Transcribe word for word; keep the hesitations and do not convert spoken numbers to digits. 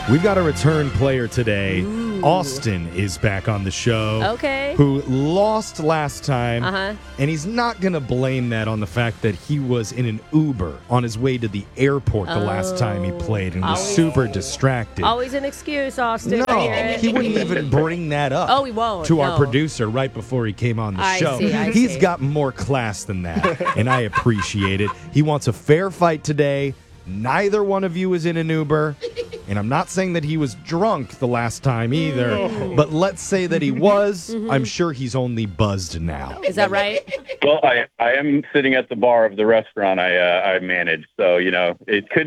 We've got a return player today. Ooh. Austin is back on the show. Okay. Who lost last time. Uh-huh. And he's not going to blame that on the fact that he was in an Uber on his way to the airport the Oh. last time he played and was Always- super distracted. Always an excuse, Austin. No, I hear it. he wouldn't even bring that up. Oh, he won't, To our no. producer right before he came on the I show. see, I He's see. got more class than that, and I appreciate it. He wants a fair fight today. Neither one of you is in an Uber. And I'm not saying that he was drunk the last time either, but let's say that he was. Mm-hmm. I'm sure he's only buzzed now. Is that right? Well, I, I am sitting at the bar of the restaurant I uh, I manage, so you know it could